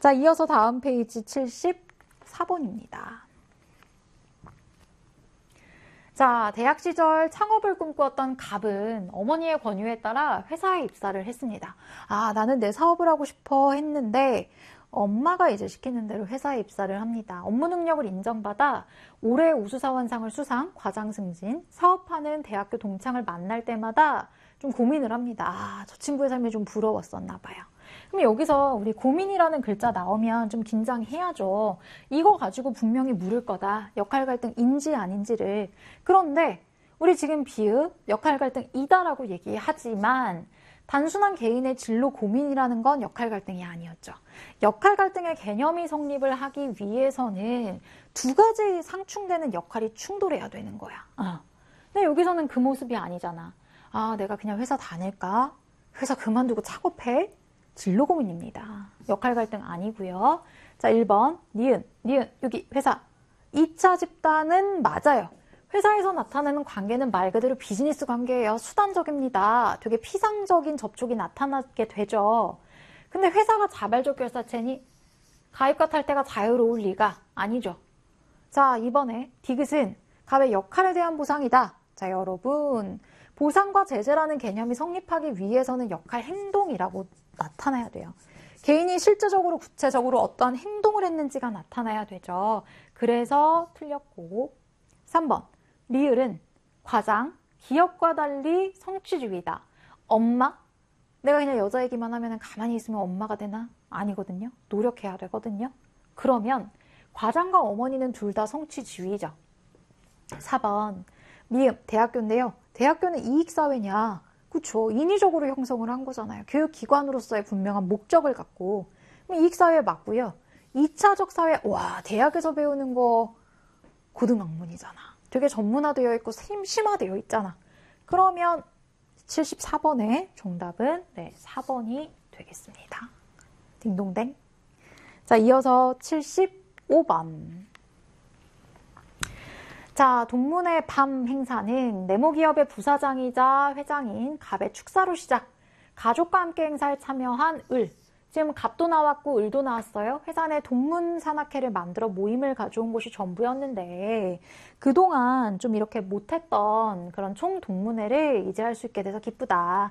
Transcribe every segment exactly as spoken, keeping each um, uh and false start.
자, 이어서 다음 페이지 칠십사 번입니다. 자, 대학 시절 창업을 꿈꾸었던 갑은 어머니의 권유에 따라 회사에 입사를 했습니다. 아, 나는 내 사업을 하고 싶어 했는데 엄마가 이제 시키는 대로 회사에 입사를 합니다. 업무 능력을 인정받아 올해 우수사원상을 수상, 과장 승진, 사업하는 대학교 동창을 만날 때마다 좀 고민을 합니다. 아, 저 친구의 삶이 좀 부러웠었나 봐요. 그럼 여기서 우리 고민이라는 글자 나오면 좀 긴장해야죠. 이거 가지고 분명히 물을 거다. 역할 갈등인지 아닌지를. 그런데 우리 지금 비읍 역할 갈등이다라고 얘기하지만 단순한 개인의 진로 고민이라는 건 역할 갈등이 아니었죠. 역할 갈등의 개념이 성립을 하기 위해서는 두 가지 상충되는 역할이 충돌해야 되는 거야. 어. 근데 여기서는 그 모습이 아니잖아. 아, 내가 그냥 회사 다닐까? 회사 그만두고 창업해? 진로 고민입니다. 역할 갈등 아니고요. 자, 일 번 니은, 니은 여기 회사. 이 차 집단은 맞아요. 회사에서 나타나는 관계는 말 그대로 비즈니스 관계예요. 수단적입니다. 되게 피상적인 접촉이 나타나게 되죠. 근데 회사가 자발적 결사체니 가입과 탈퇴가 자유로울 리가 아니죠. 자, 이번에 디귿은 갑의 역할에 대한 보상이다. 자, 여러분 보상과 제재라는 개념이 성립하기 위해서는 역할 행동이라고 나타나야 돼요. 개인이 실제적으로 구체적으로 어떠한 행동을 했는지가 나타나야 되죠. 그래서 틀렸고 삼 번 리을은 과장, 기업과 달리 성취주의다. 엄마? 내가 그냥 여자 얘기만 하면 가만히 있으면 엄마가 되나? 아니거든요. 노력해야 되거든요. 그러면 과장과 어머니는 둘 다 성취주의죠. 사 번 미음, 대학교인데요. 대학교는 이익사회냐? 그쵸. 인위적으로 형성을 한 거잖아요. 교육기관으로서의 분명한 목적을 갖고. 이익사회 맞고요. 이 차적 사회, 와, 대학에서 배우는 거 고등학문이잖아. 되게 전문화되어 있고 심화되어 있잖아. 그러면 칠십사 번의 정답은 네, 사 번이 되겠습니다. 딩동댕. 자, 이어서 칠십오 번. 자, 동문회 밤 행사는 네모기업의 부사장이자 회장인 갑의 축사로 시작. 가족과 함께 행사에 참여한 을. 지금 갑도 나왔고 을도 나왔어요. 회사 내 동문산악회를 만들어 모임을 가져온 곳이 전부였는데 그동안 좀 이렇게 못했던 그런 총동문회를 이제 할 수 있게 돼서 기쁘다.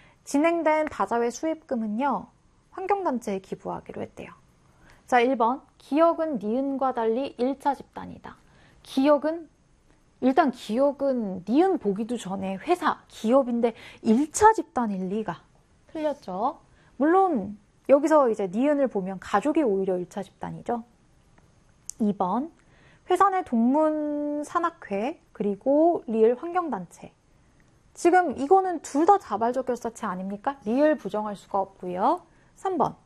진행된 다자회 수입금은요. 환경단체에 기부하기로 했대요. 자, 일 번 기억은 니은과 달리 일 차 집단이다. 기억은 일단 기억은 니은 보기도 전에 회사, 기업인데 일 차 집단일 리가. 틀렸죠. 물론 여기서 이제 니은을 보면 가족이 오히려 일 차 집단이죠. 이 번 회사 내 동문산악회 그리고 리을 환경단체. 지금 이거는 둘 다 자발적 결사체 아닙니까? 리을 부정할 수가 없고요. 삼 번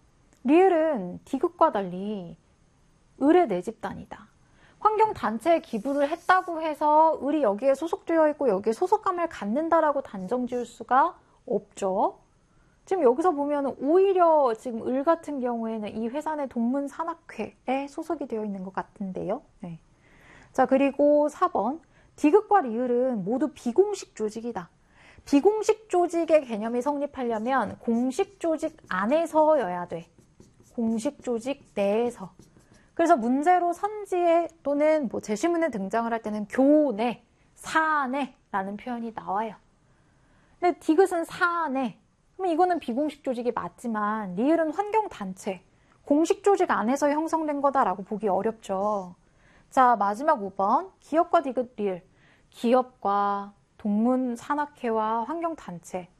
리을은 디귿과 달리 을의 내 집단이다. 환경단체에 기부를 했다고 해서 을이 여기에 소속되어 있고 여기에 소속감을 갖는다라고 단정 지을 수가 없죠. 지금 여기서 보면 오히려 지금 을 같은 경우에는 이 회사 내 동문산악회에 소속이 되어 있는 것 같은데요. 네. 자, 그리고 사 번 디귿과 리을은 모두 비공식 조직이다. 비공식 조직의 개념이 성립하려면 공식 조직 안에서여야 돼. 공식 조직 내에서. 그래서 문제로 선지에 또는 뭐 제시문에 등장을 할 때는 교내, 사내라는 표현이 나와요. 근데 디귿은 사내. 그럼 이거는 비공식 조직이 맞지만 리을은 환경단체, 공식 조직 안에서 형성된 거다라고 보기 어렵죠. 자, 마지막 오 번 기업과 디귿 리을. 기업과 동문산악회와 환경단체.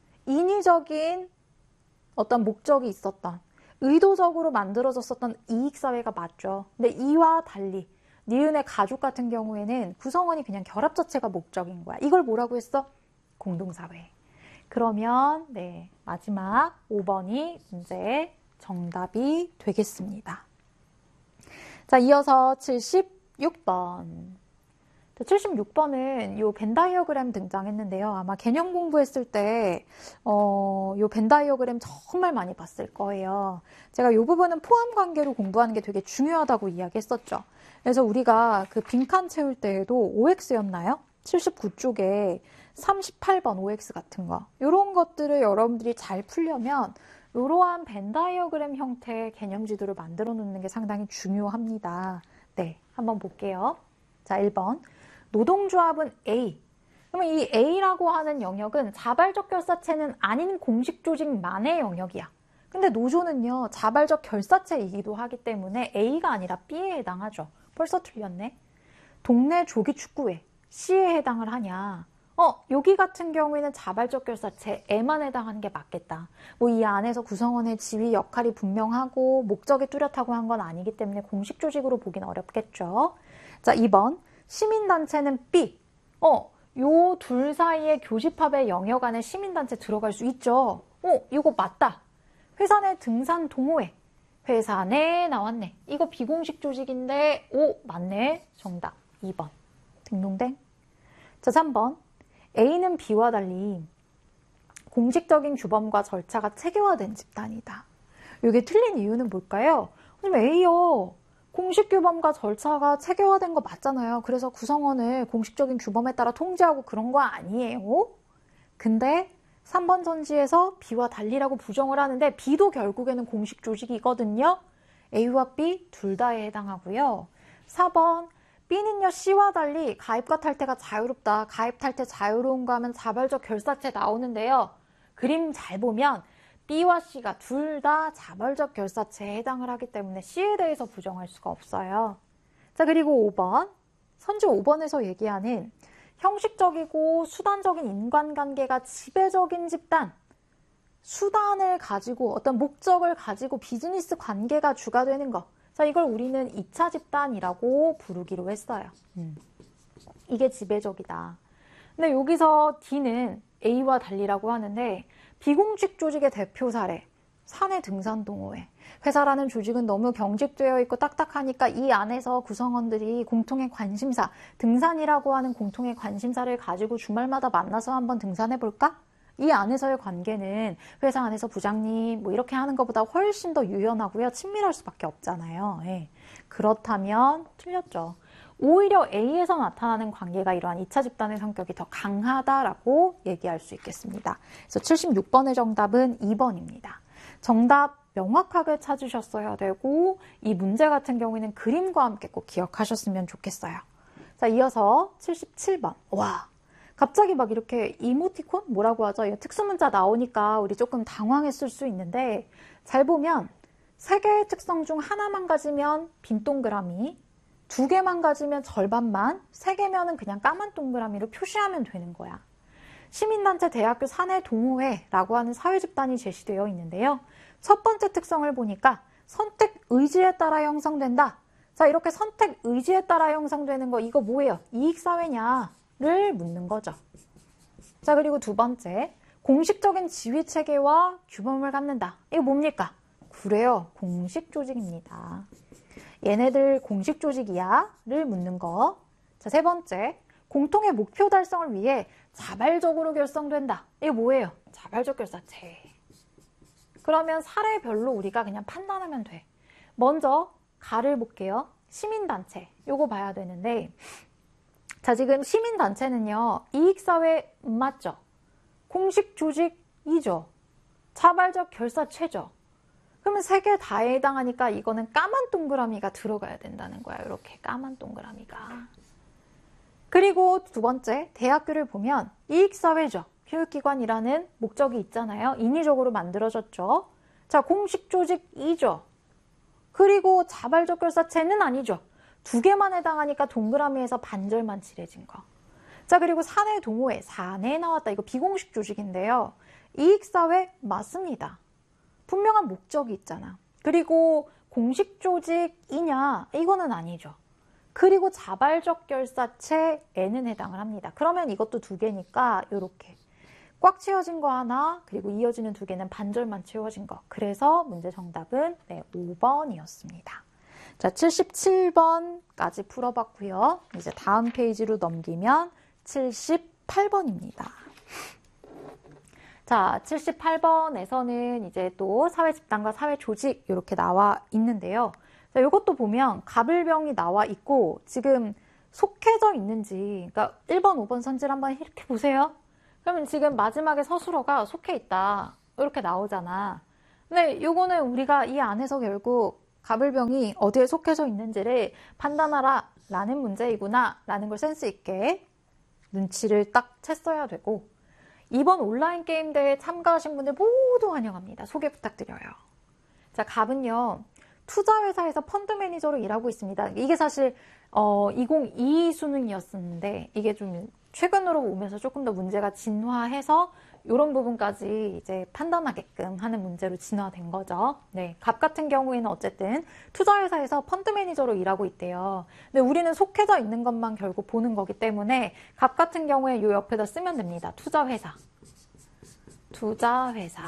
인위적인 어떤 목적이 있었던, 의도적으로 만들어졌었던 이익사회가 맞죠. 근데 이와 달리 니은의 가족 같은 경우에는 구성원이 그냥 결합 자체가 목적인 거야. 이걸 뭐라고 했어? 공동사회. 그러면 네, 마지막 오 번이 문제의 정답이 되겠습니다. 자, 이어서 칠십육 번. 칠십육 번은 요 벤다이어그램 등장했는데요. 아마 개념 공부했을 때, 어, 요 벤다이어그램 정말 많이 봤을 거예요. 제가 요 부분은 포함 관계로 공부하는 게 되게 중요하다고 이야기했었죠. 그래서 우리가 그 빈칸 채울 때에도 오엑스였나요? 칠십구 쪽에 삼십팔 번 오엑스 같은 거. 요런 것들을 여러분들이 잘 풀려면 이러한 벤 다이어그램 형태의 개념 지도를 만들어 놓는 게 상당히 중요합니다. 네, 한번 볼게요. 자, 일 번. 노동조합은 A. 그러면 이 A라고 하는 영역은 자발적 결사체는 아닌 공식 조직만의 영역이야. 근데 노조는요, 자발적 결사체이기도 하기 때문에 A가 아니라 B에 해당하죠. 벌써 틀렸네. 동네 조기축구회 C에 해당을 하냐. 어, 여기 같은 경우에는 자발적 결사체 E만 해당하는 게 맞겠다. 뭐 이 안에서 구성원의 지위 역할이 분명하고 목적이 뚜렷하고 한 건 아니기 때문에 공식 조직으로 보긴 어렵겠죠. 자, 이 번. 시민단체는 B. 어, 요 둘 사이의 교집합의 영역 안에 시민단체 들어갈 수 있죠. 어, 이거 맞다. 회사 내 등산 동호회. 회사 내 나왔네. 이거 비공식 조직인데, 오, 맞네. 정답. 이 번. 딩동댕. 자, 삼 번. A는 B와 달리 공식적인 규범과 절차가 체계화된 집단이다. 이게 틀린 이유는 뭘까요? A요. 공식 규범과 절차가 체계화된 거 맞잖아요. 그래서 구성원을 공식적인 규범에 따라 통제하고 그런 거 아니에요. 근데 삼 번 전지에서 B와 달리라고 부정을 하는데 B도 결국에는 공식 조직이거든요. A와 B 둘 다에 해당하고요. 사 번. B는요, C와 달리 가입과 탈퇴가 자유롭다. 가입 탈퇴 자유로운가 하면 자발적 결사체 나오는데요. 그림 잘 보면 B와 C가 둘 다 자발적 결사체에 해당을 하기 때문에 C에 대해서 부정할 수가 없어요. 자, 그리고 오 번. 선지 오 번에서 얘기하는 형식적이고 수단적인 인간관계가 지배적인 집단. 수단을 가지고 어떤 목적을 가지고 비즈니스 관계가 주가 되는 거. 자, 이걸 우리는 이 차 집단이라고 부르기로 했어요. 음. 이게 지배적이다. 근데 여기서 D는 A와 달리라고 하는데 비공식 조직의 대표 사례, 사내 등산 동호회. 회사라는 조직은 너무 경직되어 있고 딱딱하니까 이 안에서 구성원들이 공통의 관심사, 등산이라고 하는 공통의 관심사를 가지고 주말마다 만나서 한번 등산해볼까? 이 안에서의 관계는 회사 안에서 부장님 뭐 이렇게 하는 것보다 훨씬 더 유연하고요. 친밀할 수밖에 없잖아요. 예. 그렇다면 틀렸죠. 오히려 A에서 나타나는 관계가 이러한 이 차 집단의 성격이 더 강하다라고 얘기할 수 있겠습니다. 그래서 칠십육 번의 정답은 이 번입니다. 정답 명확하게 찾으셨어야 되고 이 문제 같은 경우에는 그림과 함께 꼭 기억하셨으면 좋겠어요. 자, 이어서 칠십칠 번. 와, 갑자기 막 이렇게 이모티콘? 뭐라고 하죠? 특수문자 나오니까 우리 조금 당황했을 수 있는데 잘 보면 세 개의 특성 중 하나만 가지면 빈 동그라미, 두 개만 가지면 절반만, 세 개면은 그냥 까만 동그라미로 표시하면 되는 거야. 시민단체, 대학교, 사내 동호회라고 하는 사회집단이 제시되어 있는데요. 첫 번째 특성을 보니까 선택 의지에 따라 형성된다. 자, 이렇게 선택 의지에 따라 형성되는 거 이거 뭐예요? 이익사회냐를 묻는 거죠. 자, 그리고 두 번째, 공식적인 지휘체계와 규범을 갖는다. 이거 뭡니까? 그래요, 공식 조직입니다. 얘네들 공식 조직이야? 를 묻는 거. 자, 세 번째, 공통의 목표 달성을 위해 자발적으로 결성된다. 이거 뭐예요? 자발적 결사체. 그러면 사례별로 우리가 그냥 판단하면 돼. 먼저 가를 볼게요. 시민단체. 요거 봐야 되는데, 자, 지금 시민단체는요, 이익사회 맞죠? 공식 조직이죠. 자발적 결사체죠. 그러면 세 개 다 해당하니까 이거는 까만 동그라미가 들어가야 된다는 거야. 이렇게 까만 동그라미가. 그리고 두 번째, 대학교를 보면 이익사회죠. 교육기관이라는 목적이 있잖아요. 인위적으로 만들어졌죠. 자, 공식 조직이죠. 그리고 자발적 결사체는 아니죠. 두 개만 해당하니까 동그라미에서 반절만 칠해진 거. 자, 그리고 사내 동호회, 사내에 나왔다. 이거 비공식 조직인데요. 이익사회 맞습니다. 분명한 목적이 있잖아. 그리고 공식 조직이냐? 이거는 아니죠. 그리고 자발적 결사체에는 해당을 합니다. 그러면 이것도 두 개니까 이렇게 꽉 채워진 거 하나, 그리고 이어지는 두 개는 반절만 채워진 거. 그래서 문제 정답은 네, 오 번이었습니다. 자, 칠십칠 번까지 풀어봤고요. 이제 다음 페이지로 넘기면 칠십팔 번입니다. 자, 칠십팔 번에서는 이제 또 사회집단과 사회조직 이렇게 나와 있는데요. 자, 이것도 보면 가불병이 나와 있고 지금 속해져 있는지, 그러니까 일 번, 오 번 선지를 한번 이렇게 보세요. 그러면 지금 마지막에 서술어가 속해 있다. 이렇게 나오잖아. 근데 요거는 우리가 이 안에서 결국 갑을병이 어디에 속해져 있는지를 판단하라 라는 문제이구나 라는 걸 센스 있게 눈치를 딱 챘어야 되고, 이번 온라인 게임 대회에 참가하신 분들 모두 환영합니다. 소개 부탁드려요. 자, 갑은요, 투자회사에서 펀드 매니저로 일하고 있습니다. 이게 사실 어, 이천이십이 수능이었었는데 이게 좀 최근으로 오면서 조금 더 문제가 진화해서 이런 부분까지 이제 판단하게끔 하는 문제로 진화된 거죠. 네, 갑 같은 경우에는 어쨌든 투자회사에서 펀드 매니저로 일하고 있대요. 근데 우리는 속해져 있는 것만 결국 보는 거기 때문에 갑 같은 경우에 이 옆에다 쓰면 됩니다. 투자회사. 투자회사.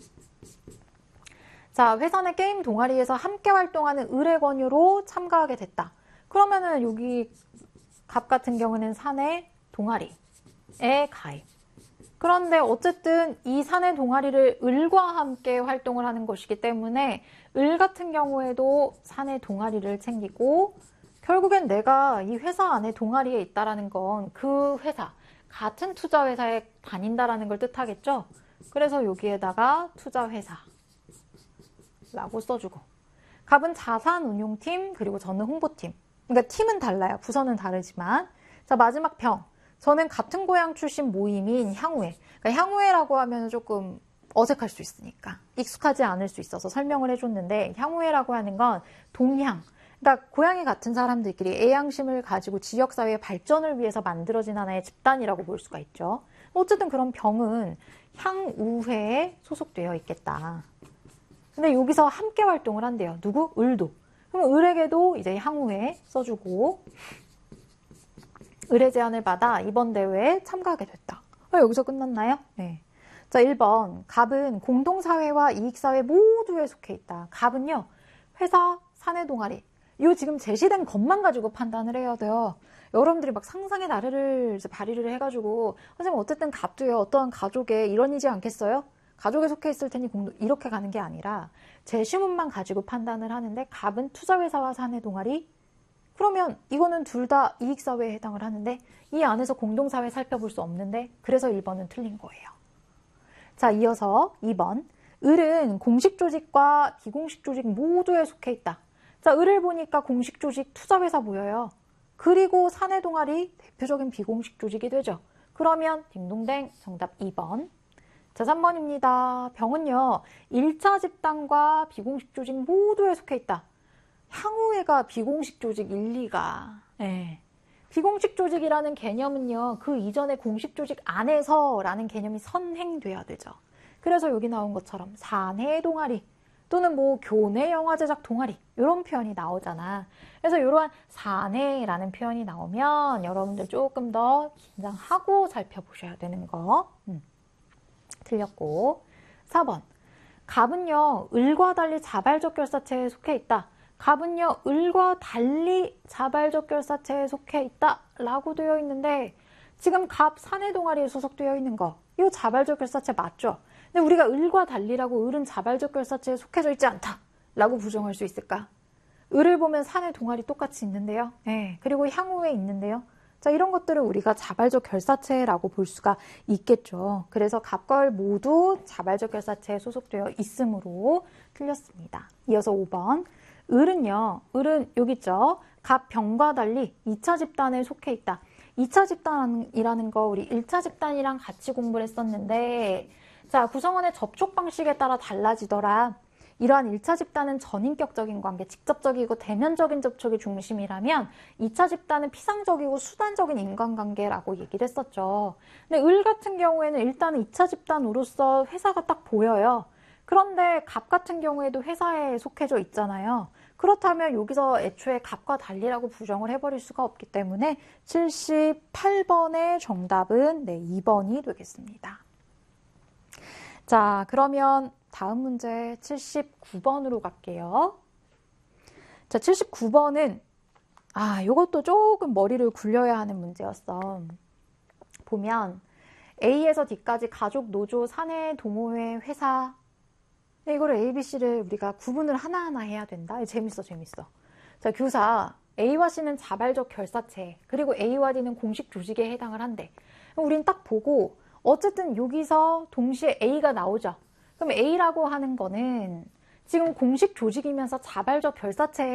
자, 회사 내 게임 동아리에서 함께 활동하는 의뢰 권유로 참가하게 됐다. 그러면은 여기 갑 같은 경우는 사내 동아리에 가입. 그런데 어쨌든 이 사내 동아리를 을과 함께 활동을 하는 것이기 때문에 을 같은 경우에도 사내 동아리를 챙기고, 결국엔 내가 이 회사 안에 동아리에 있다라는 건 그 회사, 같은 투자회사에 다닌다라는 걸 뜻하겠죠? 그래서 여기에다가 투자회사 라고 써주고, 갑은 자산운용팀, 그리고 저는 홍보팀. 그러니까 팀은 달라요. 부서는 다르지만. 자, 마지막 병. 저는 같은 고향 출신 모임인 향후회. 그러니까 향후회라고 하면 조금 어색할 수 있으니까 익숙하지 않을 수 있어서 설명을 해줬는데, 향후회라고 하는 건 동향. 그러니까 고향이 같은 사람들끼리 애향심을 가지고 지역사회의 발전을 위해서 만들어진 하나의 집단이라고 볼 수가 있죠. 어쨌든 그런 병은 향우회에 소속되어 있겠다. 근데 여기서 함께 활동을 한대요. 누구? 을도. 그럼 을에게도 이제 향후회 써주고, 의뢰 제안을 받아 이번 대회에 참가하게 됐다. 아, 여기서 끝났나요? 네. 자, 일 번. 갑은 공동사회와 이익사회 모두에 속해 있다. 갑은요, 회사, 사내 동아리. 이 지금 제시된 것만 가지고 판단을 해야 돼요. 여러분들이 막 상상의 나래를 이제 발휘를 해가지고, 선생님 어쨌든 갑도요, 어떠한 가족에 일원이지 않겠어요? 가족에 속해 있을 테니 공동, 이렇게 가는 게 아니라 제시문만 가지고 판단을 하는데, 갑은 투자회사와 사내 동아리, 그러면 이거는 둘 다 이익사회에 해당을 하는데 이 안에서 공동사회 살펴볼 수 없는데, 그래서 일 번은 틀린 거예요. 자, 이어서 이 번. 을은 공식 조직과 비공식 조직 모두에 속해 있다. 자, 을을 보니까 공식 조직 투자회사 보여요. 그리고 사내 동아리 대표적인 비공식 조직이 되죠. 그러면 딩동댕 정답 이 번. 자, 삼 번입니다. 병은요, 일 차 집단과 비공식 조직 모두에 속해 있다. 향후회가 비공식 조직 일, 이가. 네. 비공식 조직이라는 개념은요, 그 이전의 공식 조직 안에서 라는 개념이 선행돼야 되죠. 그래서 여기 나온 것처럼 사내 동아리 또는 뭐 교내 영화 제작 동아리, 이런 표현이 나오잖아. 그래서 이러한 사내라는 표현이 나오면 여러분들 조금 더 긴장하고 살펴보셔야 되는 거. 음. 틀렸고. 사 번. 갑은요, 을과 달리 자발적 결사체에 속해 있다. 갑은요, 을과 달리 자발적 결사체에 속해 있다 라고 되어 있는데, 지금 갑 사내 동아리에 소속되어 있는 거, 이 자발적 결사체 맞죠? 근데 우리가 을과 달리라고 을은 자발적 결사체에 속해져 있지 않다 라고 부정할 수 있을까? 을을 보면 사내 동아리 똑같이 있는데요. 네. 그리고 향후에 있는데요. 자, 이런 것들을 우리가 자발적 결사체라고 볼 수가 있겠죠. 그래서 갑과 을 모두 자발적 결사체에 소속되어 있으므로 틀렸습니다. 이어서 오 번. 을은요, 을은 여기 있죠. 갑, 병과 달리 이 차 집단에 속해 있다. 이 차 집단이라는 거 우리 일 차 집단이랑 같이 공부를 했었는데, 자, 구성원의 접촉 방식에 따라 달라지더라. 이러한 일 차 집단은 전인격적인 관계, 직접적이고 대면적인 접촉이 중심이라면 이 차 집단은 피상적이고 수단적인 인간관계라고 얘기를 했었죠. 근데 을 같은 경우에는 일단은 이 차 집단으로서 회사가 딱 보여요. 그런데 갑 같은 경우에도 회사에 속해져 있잖아요. 그렇다면 여기서 애초에 갑과 달리라고 부정을 해버릴 수가 없기 때문에 칠십팔 번의 정답은 네, 이 번이 되겠습니다. 자, 그러면 다음 문제 칠십구 번으로 갈게요. 자, 칠십구 번은 아, 이것도 조금 머리를 굴려야 하는 문제였어. 보면 A에서 D까지 가족, 노조, 사내, 동호회, 회사, 이거를 A, B, C를 우리가 구분을 하나하나 해야 된다. 재밌어, 재밌어. 자, 교사 A와 C는 자발적 결사체, 그리고 A와 D는 공식 조직에 해당을 한대. 우린 딱 보고 어쨌든 여기서 동시에 A가 나오죠. 그럼 A라고 하는 거는 지금 공식 조직이면서 자발적 별사체